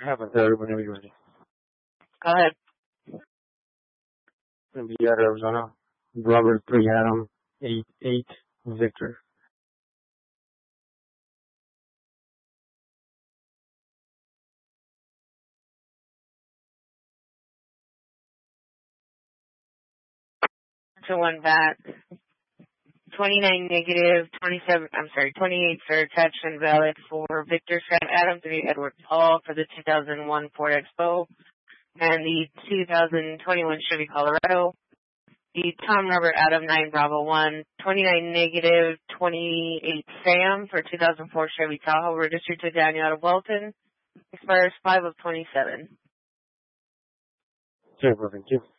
have a third whenever you're ready. Go ahead. Indiana, Arizona. Robert 3 Adam 8 Victor. To one back. 29 negative, 28 sir, attached and valid for Victor Scott Adam 3 Edward Paul for the 2001 Ford Expo and the 2021 Chevy Colorado. The Tom Robert Adam 9 Bravo 1, 29 negative, 28 Sam for 2004 Chevy Tahoe, registered to Daniel out of Welton, expires 5 of 27. Super, thank you.